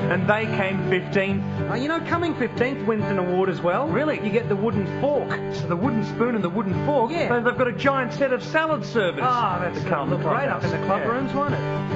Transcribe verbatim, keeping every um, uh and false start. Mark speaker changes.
Speaker 1: and they came fifteenth.
Speaker 2: Uh, you know, coming fifteenth wins an award as well.
Speaker 1: Really?
Speaker 2: You get the wooden fork.
Speaker 1: So the wooden spoon and the wooden fork,
Speaker 2: Yeah.
Speaker 1: they- they've got a giant set of salad servers.
Speaker 2: Ah, that's
Speaker 1: to
Speaker 2: uh,
Speaker 1: come
Speaker 2: look right up in the club
Speaker 1: Yeah.
Speaker 2: rooms, won't it?